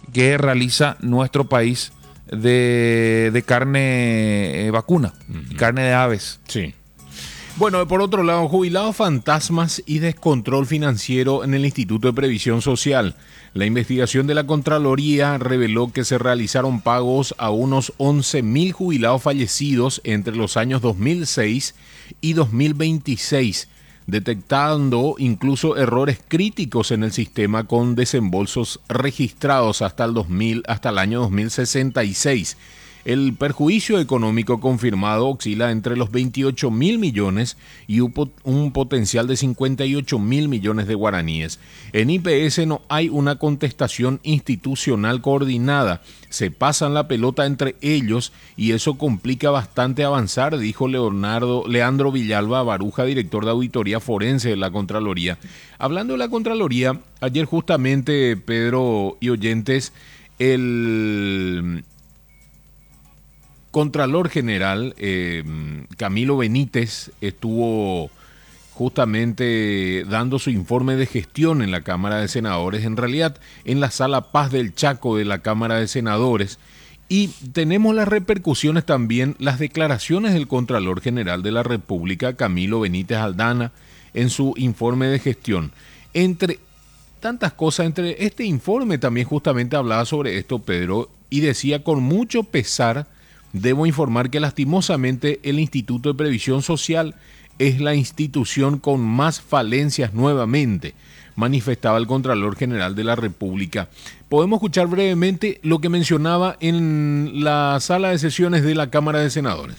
que realiza nuestro país de carne vacuna, carne de aves. Sí. Bueno, por otro lado, jubilados fantasmas y descontrol financiero en el Instituto de Previsión Social. La investigación de la Contraloría reveló que se realizaron pagos a unos 11.000 jubilados fallecidos entre los años 2006 y 2026, detectando incluso errores críticos en el sistema con desembolsos registrados hasta el año 2066. El perjuicio económico confirmado oscila entre los 28.000 millones y un potencial de 58.000 millones de guaraníes. En IPS no hay una contestación institucional coordinada. Se pasan la pelota entre ellos y eso complica bastante avanzar, dijo Leandro Villalba Baruja, director de Auditoría Forense de la Contraloría. Hablando de la Contraloría, ayer justamente, Pedro y oyentes, el Contralor General Camilo Benítez estuvo justamente dando su informe de gestión en la Cámara de Senadores, en realidad en la Sala Paz del Chaco de la Cámara de Senadores, y tenemos las repercusiones también, las declaraciones del Contralor General de la República, Camilo Benítez Aldana, en su informe de gestión. Entre tantas cosas, entre este informe también justamente hablaba sobre esto, Pedro, y decía: con mucho pesar, debo informar que lastimosamente el Instituto de Previsión Social es la institución con más falencias nuevamente, manifestaba el Contralor General de la República. Podemos escuchar brevemente lo que mencionaba en la sala de sesiones de la Cámara de Senadores.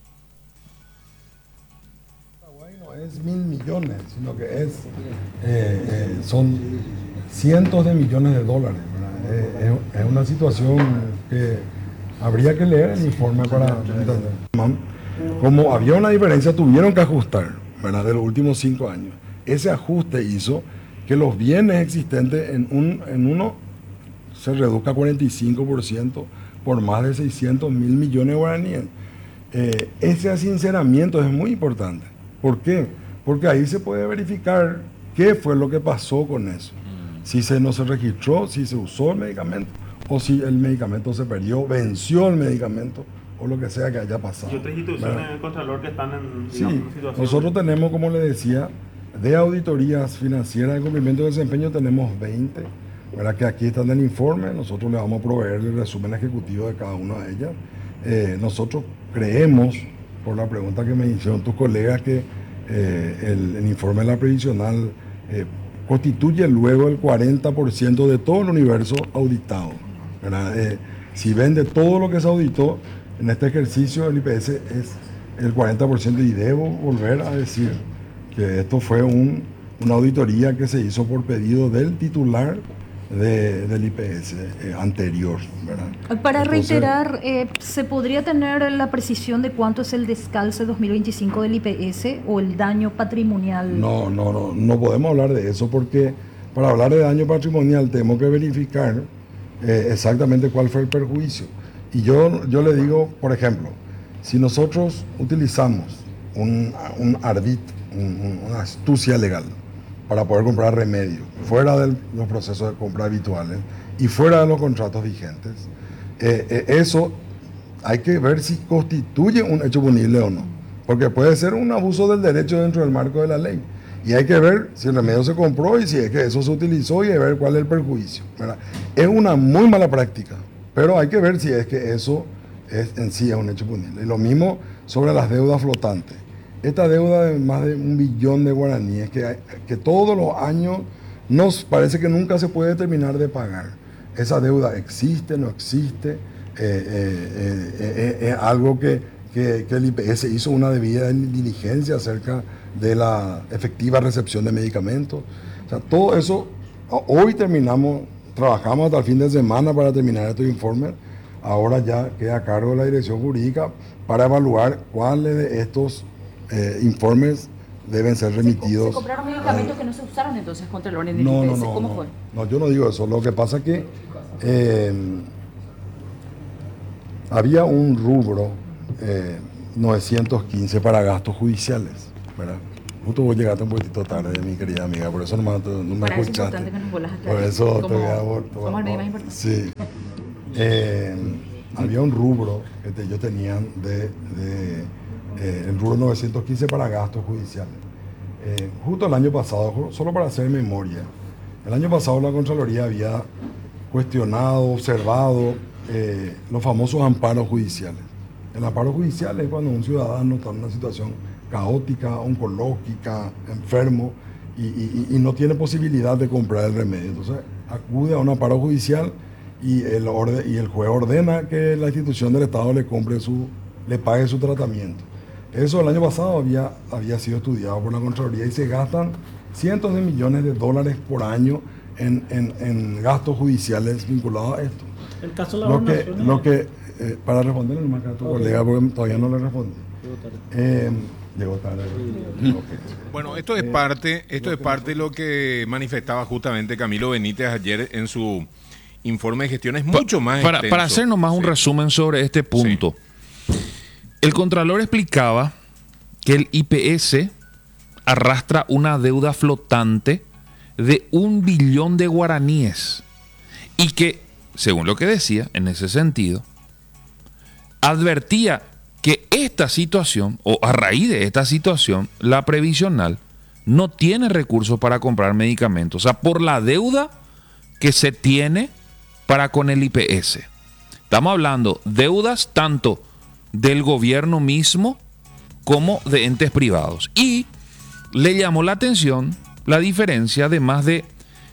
No es 1.000 millones, sino que son cientos de millones de dólares, ¿verdad? Es una situación que habría que leer el informe para entender. Como había una diferencia, tuvieron que ajustar, ¿verdad?, de los últimos 5 años. Ese ajuste hizo que los bienes existentes en uno se reduzca 45% por más de 600.000 millones de guaraníes. Ese asinceramiento es muy importante. ¿Por qué? Porque ahí se puede verificar qué fue lo que pasó con eso. Si no se registró, si se usó el medicamento, o si el medicamento se perdió, venció el medicamento, o lo que sea que haya pasado. Y otras instituciones del Contralor que están en situación. Nosotros tenemos, como le decía, de auditorías financieras de cumplimiento de desempeño tenemos 20, ¿verdad?, que aquí están en el informe. Nosotros le vamos a proveer el resumen ejecutivo de cada una de ellas. Nosotros creemos, por la pregunta que me hicieron tus colegas, que el informe de la previsional constituye luego el 40% de todo el universo auditado, ¿verdad? Si ven de todo lo que se auditó en este ejercicio, el IPS es el 40%, y debo volver a decir que esto fue una auditoría que se hizo por pedido del titular del IPS anterior, ¿verdad? Para reiterar, ¿se podría tener la precisión de cuánto es el descalce 2025 del IPS o el daño patrimonial? No podemos hablar de eso, porque para hablar de daño patrimonial tenemos que verificar exactamente cuál fue el perjuicio. Y yo le digo, por ejemplo, si nosotros utilizamos un ardid, una astucia legal, para poder comprar remedios, fuera de los procesos de compra habituales y fuera de los contratos vigentes, eso hay que ver si constituye un hecho punible o no, porque puede ser un abuso del derecho dentro del marco de la ley, y hay que ver si el remedio se compró y si es que eso se utilizó, y ver cuál es el perjuicio, ¿verdad? Es una muy mala práctica, pero hay que ver si es que eso en sí es un hecho punible. Y lo mismo sobre las deudas flotantes. Esta deuda de más de 1 billón de guaraníes que todos los años nos parece que nunca se puede terminar de pagar. Esa deuda existe, no existe, es algo que el IPS hizo una debida diligencia acerca de la efectiva recepción de medicamentos. O sea, todo eso, hoy trabajamos hasta el fin de semana para terminar estos informes. Ahora ya queda a cargo de la dirección jurídica para evaluar cuáles de estos informes deben ser remitidos. ¿Se compraron medicamentos que no se usaron entonces contra el orden del IPS? ¿Cómo fue? No, yo no digo eso. Lo que pasa es que había un rubro 915 para gastos judiciales, ¿verdad? Justo vos llegaste un poquitito tarde, mi querida amiga, por eso no me Para eso es escuchaste. importante que nos vuelvas a Por aclarar. eso te Como- voy a como el medio más importante. Sí. Había un rubro que yo tenía el rubro 915 para gastos judiciales. Justo el año pasado, solo para hacer memoria, el año pasado la Contraloría había cuestionado, observado los famosos amparos judiciales. El amparo judicial es cuando un ciudadano está en una situación caótica, oncológica, enfermo y no tiene posibilidad de comprar el remedio. Entonces acude a un amparo judicial y el juez ordena que la institución del Estado le pague su tratamiento. Eso el año pasado había sido estudiado por la Contraloría y se gastan cientos de millones de dólares por año en gastos judiciales vinculados a esto. El caso de la Para responderle nomás a tu colega, porque todavía no le respondí. Llegó tarde. Okay. Bueno, esto es parte de lo que manifestaba justamente Camilo Benítez ayer en su informe de gestión. Es mucho más extenso. Para hacer nomás un resumen sobre este punto. El Contralor explicaba que el IPS arrastra una deuda flotante de 1 billón de guaraníes y que, según lo que decía, en ese sentido, advertía que esta situación, o a raíz de esta situación, la previsional no tiene recursos para comprar medicamentos. O sea, por la deuda que se tiene para con el IPS. Estamos hablando deudas tanto del gobierno mismo como de entes privados. Y le llamó la atención la diferencia de más de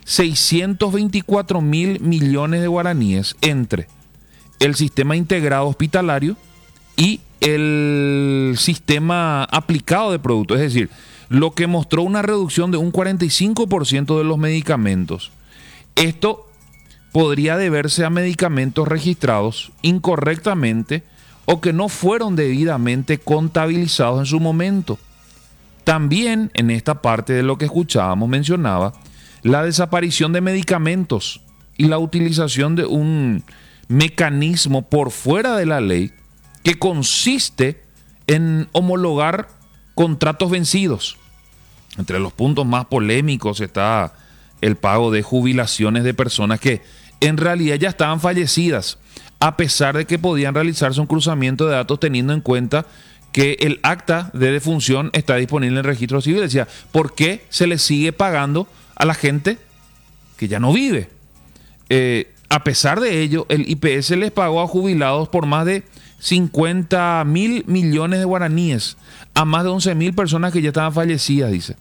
624.000 millones de guaraníes entre el sistema integrado hospitalario y el sistema aplicado de productos. Es decir, lo que mostró una reducción de un 45% de los medicamentos. Esto podría deberse a medicamentos registrados incorrectamente o que no fueron debidamente contabilizados en su momento. También en esta parte de lo que escuchábamos mencionaba la desaparición de medicamentos y la utilización de un mecanismo por fuera de la ley que consiste en homologar contratos vencidos. Entre los puntos más polémicos está el pago de jubilaciones de personas que en realidad ya estaban fallecidas, a pesar de que podían realizarse un cruzamiento de datos teniendo en cuenta que el acta de defunción está disponible en el registro civil. Decía, ¿por qué se le sigue pagando a la gente que ya no vive? A pesar de ello, el IPS les pagó a jubilados por más de 50.000 millones de guaraníes a más de 11.000 personas que ya estaban fallecidas, dice.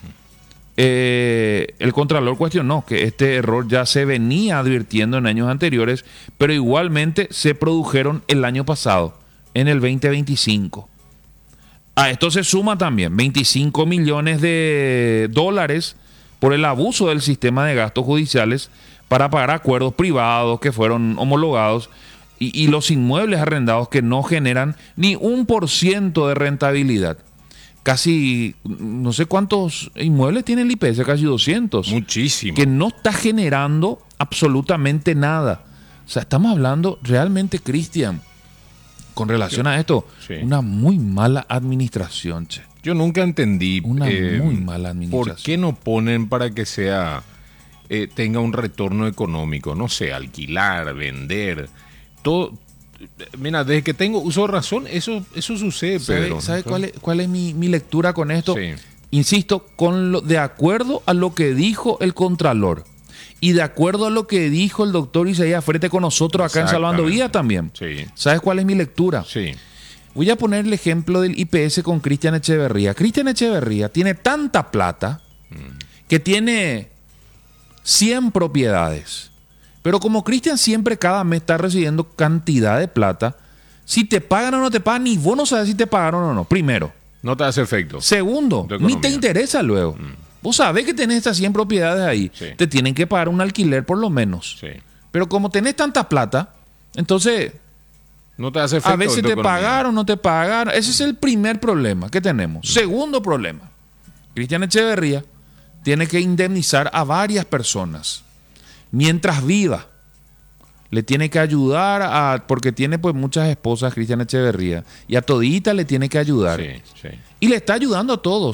El Contralor cuestionó que este error ya se venía advirtiendo en años anteriores, pero igualmente se produjeron el año pasado, en el 2025. A esto se suma también 25 millones de dólares por el abuso del sistema de gastos judiciales para pagar acuerdos privados que fueron homologados y los inmuebles arrendados que no generan ni 1% de rentabilidad. Casi, no sé cuántos inmuebles tiene el IPS, casi 200. Muchísimo. Que no está generando absolutamente nada. O sea, estamos hablando realmente, Cristian, con relación a esto, una muy mala administración, che. Yo nunca entendí Una muy mala administración. por qué no ponen para que sea tenga un retorno económico, no sé, alquilar, vender, todo. Mira, desde que tengo uso de razón, eso sucede, Pedro. ¿Sabe cuál es mi lectura con esto? Sí. Insisto, de acuerdo a lo que dijo el Contralor y de acuerdo a lo que dijo el doctor Isaías Frete con nosotros acá en Salvando Vida también. Sí. ¿Sabes cuál es mi lectura? Sí. Voy a poner el ejemplo del IPS con Cristian Echeverría. Cristian Echeverría tiene tanta plata que tiene 100 propiedades. Pero como Cristian siempre cada mes está recibiendo cantidad de plata, si te pagan o no te pagan, ni vos no sabes si te pagaron o no. Primero. No te hace efecto. Segundo, ni te interesa luego. Vos sabés que tenés estas 100 propiedades ahí. Sí. Te tienen que pagar un alquiler por lo menos. Sí. Pero como tenés tanta plata, entonces No te hace efecto. a veces en tu te economía. pagaron, no te pagaron. Ese es el primer problema que tenemos. Segundo problema. Cristian Echeverría tiene que indemnizar a varias personas mientras viva. Le tiene que ayudar porque tiene pues muchas esposas, Cristian Echeverría, y a todita le tiene que ayudar. Sí, sí. Y le está ayudando a todos.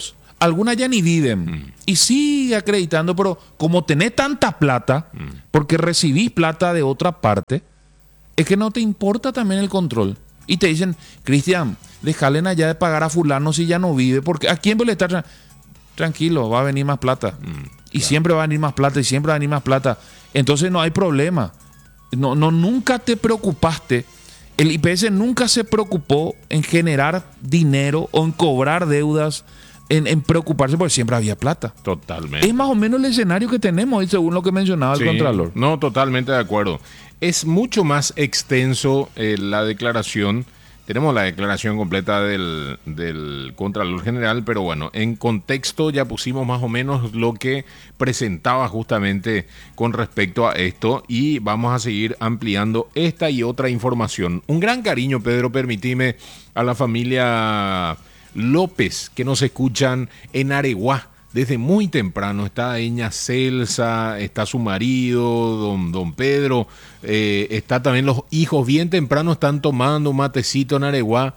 algunas ya ni viven. Y sigue acreditando, pero como tenés tanta plata, porque recibís plata de otra parte, es que no te importa también el control. Y te dicen, Cristian, déjale allá de pagar a fulano si ya no vive, porque ¿a quién le está tranquilo? Va a venir más plata. Y siempre va a venir más plata, y siempre va a venir más plata. Entonces no hay problema. No, nunca te preocupaste. El IPS nunca se preocupó en generar dinero o en cobrar deudas, en preocuparse, porque siempre había plata. Totalmente. Es más o menos el escenario que tenemos, según lo que mencionaba el Contralor. No, totalmente de acuerdo. Es mucho más extenso la declaración. Tenemos la declaración completa del Contralor General, pero bueno, en contexto ya pusimos más o menos lo que presentaba justamente con respecto a esto, y vamos a seguir ampliando esta y otra información. Un gran cariño, Pedro, permitime, a la familia López, que nos escuchan en Areguá desde muy temprano. Está Eña Celsa, está su marido, don Pedro, está también los hijos, bien temprano están tomando un matecito en Areguá,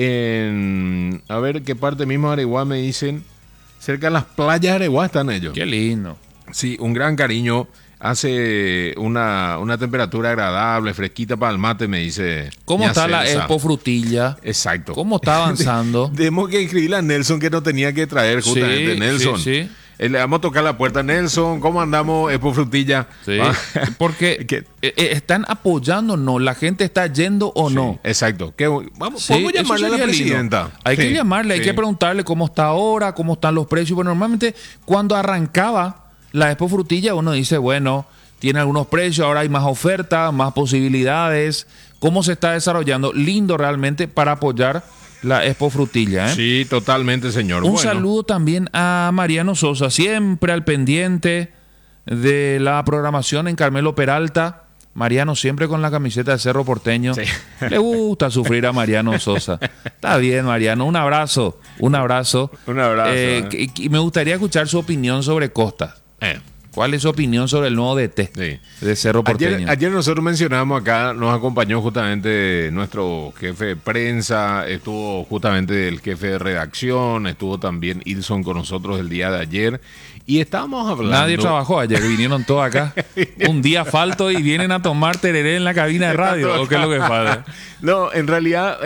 a ver qué parte mismo de Areguá me dicen, cerca de las playas de Areguá están ellos. Qué lindo. Sí, un gran cariño. Hace una temperatura agradable, fresquita para el mate, me dice. ¿Cómo Ña está la Celsa. Expo Frutilla? Exacto. ¿Cómo está avanzando? Tenemos que escribirle a Nelson, que no tenía que traer justamente. Sí, Nelson. sí. Le vamos a tocar la puerta. Nelson, ¿cómo andamos, Expo Frutilla? Sí, Ah, porque ¿Qué? están apoyándonos, la gente está yendo o sí, no. exacto. Vamos, Sí, podemos eso llamarle a la sería lindo. presidenta. Hay que Sí, llamarle, hay sí. que preguntarle cómo está ahora, cómo están los precios. Bueno, normalmente cuando arrancaba la Expo Frutilla uno dice, bueno, tiene algunos precios, ahora hay más ofertas, más posibilidades. ¿Cómo se está desarrollando? Lindo realmente para apoyar la Expo Frutilla, ¿eh? Sí, totalmente, señor. Un Bueno, saludo también a Mariano Sosa, siempre al pendiente de la programación en Carmelo Peralta. Mariano siempre con la camiseta de Cerro Porteño. Sí. Le gusta sufrir a Mariano Sosa. Está bien, Mariano. Un abrazo. Un abrazo. Un abrazo, Y me gustaría escuchar su opinión sobre Costas. ¿Cuál es su opinión sobre el nuevo DT Sí. de Cerro Porteño? Ayer nosotros mencionamos acá, nos acompañó justamente nuestro jefe de prensa, estuvo justamente el jefe de redacción, estuvo también Ilson con nosotros el día de ayer, y estábamos hablando... Nadie trabajó ayer, vinieron todos acá. Un día falto y vienen a tomar tereré en la cabina de radio. ¿O qué es lo que pasa? No, en realidad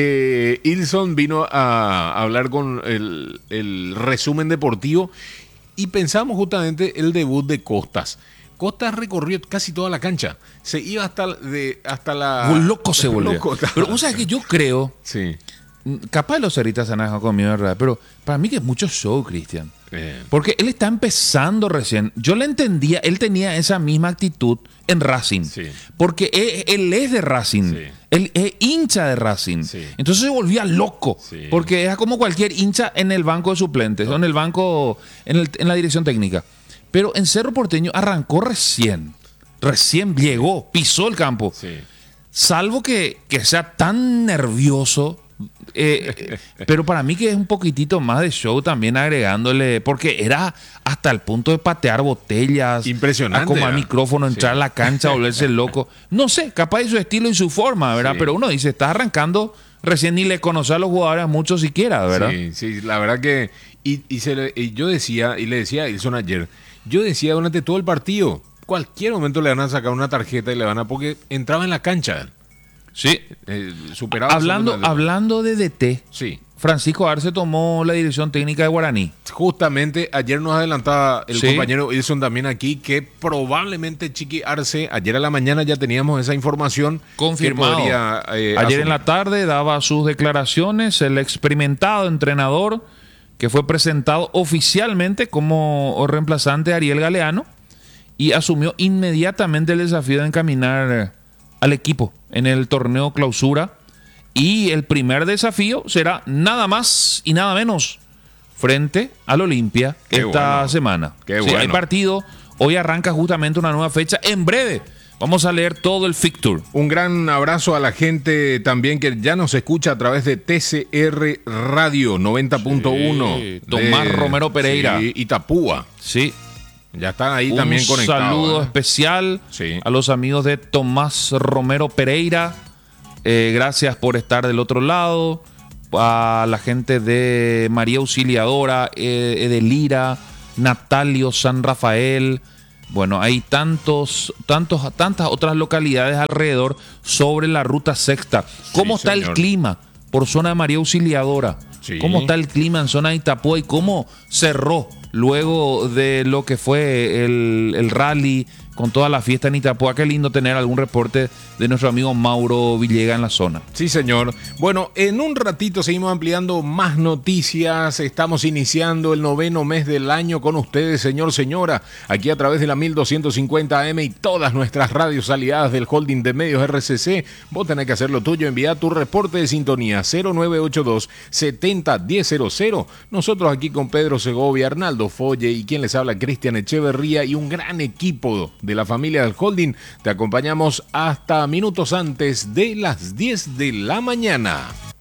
Ilson vino a hablar con el resumen deportivo, y pensamos justamente el debut de Costas. Costas recorrió casi toda la cancha. Se iba hasta la... Un loco se volvió. Loco. Pero vos sabés que yo creo, Sí. capaz los cerritas se han dejado conmigo, ¿verdad? Pero para mí que es mucho show, Cristian. Porque él está empezando recién. Yo le entendía, él tenía esa misma actitud en Racing. Sí. Porque él es de Racing. Sí. Él es hincha de Racing. Sí. Entonces se volvía loco. Sí. Porque era como cualquier hincha en el banco de suplentes, o en el banco, en la dirección técnica. Pero en Cerro Porteño arrancó recién. Recién llegó, pisó el campo. Sí. Salvo que sea tan nervioso. Pero para mí que es un poquitito más de show también agregándole, porque era hasta el punto de patear botellas, Impresionante, a como al ¿verdad? micrófono, entrar a la cancha, volverse loco. No sé, capaz de su estilo y su forma, ¿verdad? Sí. Pero uno dice, está arrancando recién, ni le conoce a los jugadores a muchos siquiera, ¿verdad? Sí, sí, la verdad que... Y yo decía, y le decía a Ilson ayer, yo decía durante todo el partido, cualquier momento le van a sacar una tarjeta y le van a... Porque entraba en la cancha. Sí. Superaba... Hablando de DT, Sí. Francisco Arce tomó la dirección técnica de Guaraní. Justamente ayer nos adelantaba el Sí. compañero Ilson también aquí que probablemente Chiqui Arce, ayer a la mañana ya teníamos esa información. Confirmado. Que podría, Ayer asumir. en la tarde daba sus declaraciones el experimentado entrenador que fue presentado oficialmente como reemplazante de Ariel Galeano y asumió inmediatamente el desafío de encaminar al equipo en el torneo clausura. Y el primer desafío será nada más y nada menos frente al Olimpia Qué esta bueno. semana. Qué Sí, bueno. hay partido. Hoy arranca justamente una nueva fecha. En breve vamos a leer todo el fixture. Un gran abrazo a la gente también que ya nos escucha a través de TCR Radio 90.1. Sí, Tomás Romero Pereira. Sí, Itapúa. Sí. Ya están ahí también conectados. Un saludo ¿eh? especial Sí. a los amigos de Tomás Romero Pereira. Gracias por estar del otro lado. a la gente de María Auxiliadora, Edelira, Natalio, San Rafael. Bueno, hay tantas otras localidades alrededor sobre la ruta sexta. ¿Cómo está el clima por zona de María Auxiliadora? Sí. ¿Cómo está el clima en zona de Itapúa y cómo cerró luego de lo que fue el rally con toda la fiesta en Itapúa? Qué lindo tener algún reporte de nuestro amigo Mauro Villega en la zona. Sí, señor. Bueno, en un ratito seguimos ampliando más noticias. Estamos iniciando el 9º mes del año con ustedes, señor, señora, aquí a través de la 1250 AM y todas nuestras radios aliadas del holding de medios RCC. Vos tenés que hacer lo tuyo, envía tu reporte de sintonía 0982 70 1000. Nosotros aquí con Pedro Segovia, Arnaldo Folle y quien les habla, Cristian Echeverría, y un gran equipo de la familia del holding, te acompañamos hasta minutos antes de las 10 de la mañana.